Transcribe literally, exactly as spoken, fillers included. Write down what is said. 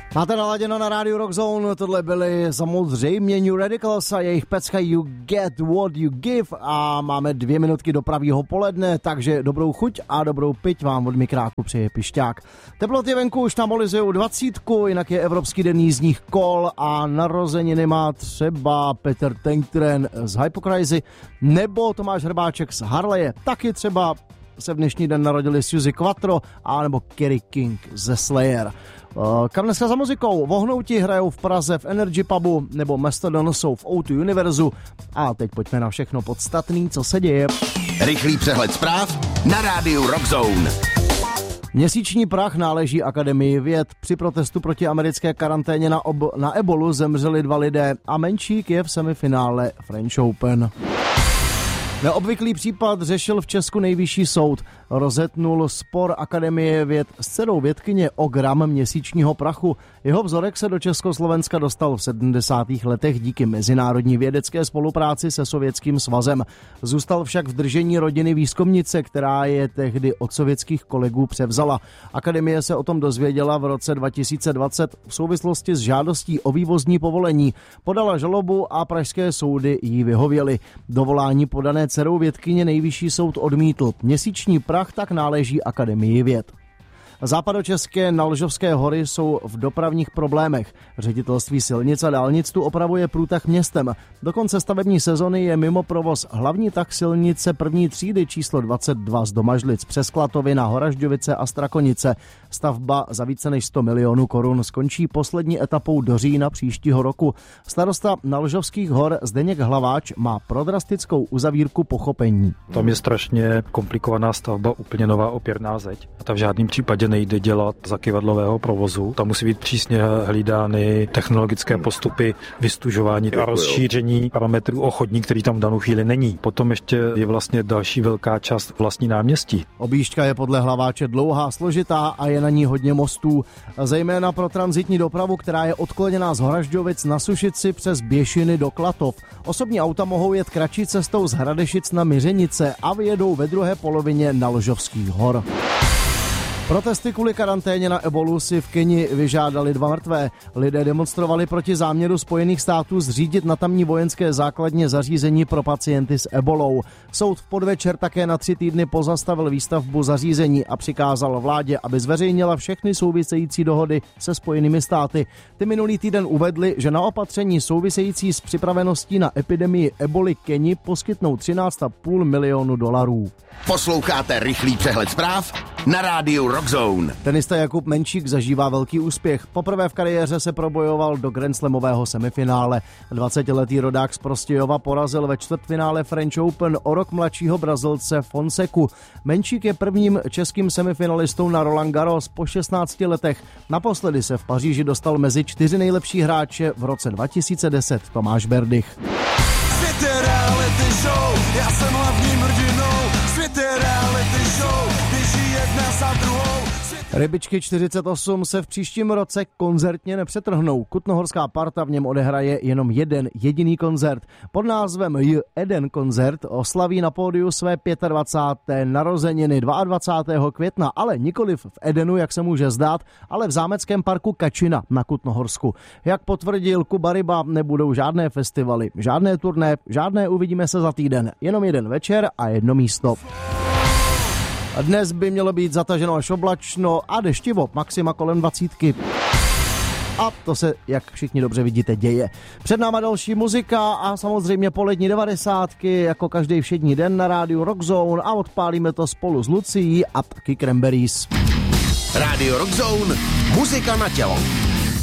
Máte naladěno na rádiu Rockzone, tohle byly samozřejmě New Radicals a jejich pecka You Get What You Give a máme dvě minutky do pravýho poledne, takže dobrou chuť a dobrou piť vám od mikráku přeje Pišťák. Teploty venku už nabolizují dvacítku, jinak je Evropský den jízdních kol a narozeniny má třeba Peter Tenkren z Hypocrisy nebo Tomáš Hrbáček z Harleje, taky třeba se v dnešní den narodili Suzy Quattro a nebo Kerry King ze Slayer. Kam dneska za muzikou? Vohnouti hrajou v Praze v Energy Pubu nebo Mastodon jsou v O dva Univerzu. A teď pojďme na všechno podstatný, co se děje. Rychlý přehled zpráv na rádiu Rockzone. Měsíční prach náleží Akademii věd. Při protestu proti americké karanténě na, ob- na ebolu zemřeli dva lidé a Menšík je v semifinále French Open. Neobvyklý případ řešil v Česku nejvyšší soud. Rozetnul spor Akademie věd s dcerou vědkyně o gram měsíčního prachu. Jeho vzorek se do Československa dostal v sedmdesátých letech díky mezinárodní vědecké spolupráci se Sovětským svazem. Zůstal však v držení rodiny výzkumnice, která je tehdy od sovětských kolegů převzala. Akademie se o tom dozvěděla v roce dva tisíce dvacet v souvislosti s žádostí o vývozní povolení. Podala žalobu a pražské soudy jí vyhověly. Dovolání podané dcerou vědkyně nejvyšší soud odmítl. Měsíční prach tak náleží Akademii věd. Západočeské Nalžovské hory jsou v dopravních problémech. Ředitelství silnic a dálnic tu opravuje průtah městem. Do konce stavební sezony je mimo provoz hlavní tah silnice první třídy číslo dvacet dva z Domažlic přes Klatovy na Horažďovice a Strakonice. Stavba za více než sto milionů korun skončí poslední etapou do října příštího roku. Starosta Nalžovských hor Zdeněk Hlaváč má pro drastickou uzavírku pochopení. Tam je strašně komplikovaná stavba, úplně nová opěrná zeď. A ta v žádném případě nejde dělat za kyvadlového provozu. Tam musí být přísně hlídány technologické postupy, vystužování a rozšíření parametrů o chodník, který tam v danou chvíli není. Potom ještě je vlastně další velká část vlastní náměstí. Objížďka je podle Hlaváče dlouhá, složitá a je na ní hodně mostů. Zejména pro tranzitní dopravu, která je odkloněná z Horažďovic na Sušici přes Běšiny do Klatov. Osobní auta mohou jet kratší cestou z Hradešic na Myřenice a vyjedou ve druhé polovině Nalžovských hor. Protesty kvůli karanténě na ebolu si v Keni vyžádali dva mrtvé. Lidé demonstrovali proti záměru Spojených států zřídit na tamní vojenské základně zařízení pro pacienty s ebolou. Soud v podvečer také na tři týdny pozastavil výstavbu zařízení a přikázal vládě, aby zveřejnila všechny související dohody se Spojenými státy. Ty minulý týden uvedli, že na opatření související s připraveností na epidemii eboli Keni poskytnou třináct a půl milionu dolarů. Posloucháte rychlý přehled zpráv na rádiu Rockzone. Tenista Jakub Menšík zažívá velký úspěch. Poprvé v kariéře se probojoval do grandslamového semifinále. dvacetiletý rodák z Prostějova porazil ve čtvrtfinále French Open o rok mladšího Brazilce Fonseku. Menšík je prvním českým semifinalistou na Roland Garros po šestnácti letech. Naposledy se v Paříži dostal mezi čtyři nejlepší hráče v roce dva tisíce deset Tomáš Berdych. Svět je reality show, já jsem hlavním hrdinou. Svět je reality show, běží jedna za druhou. Rybičky čtyřicet osm se v příštím roce koncertně nepřetrhnou. Kutnohorská parta v něm odehraje jenom jeden jediný koncert. Pod názvem J Eden koncert oslaví na pódiu své dvacáté páté narozeniny dvacátého druhého května, ale nikoliv v Edenu, jak se může zdát, ale v zámeckém parku Kačina na Kutnohorsku. Jak potvrdil Kuba Ryba, nebudou žádné festivaly, žádné turné, žádné uvidíme se za týden. Jenom jeden večer a jedno místo. Dnes by mělo být zataženo až oblačno a deštivo, maxima kolem dvacítky. A to se, jak všichni dobře vidíte, děje. Před náma další muzika a samozřejmě polední devadesátky, jako každý všední den na rádiu Rockzone a odpálíme to spolu s Lucií a taky Cranberries. Rádio Rockzone, muzika na tělo.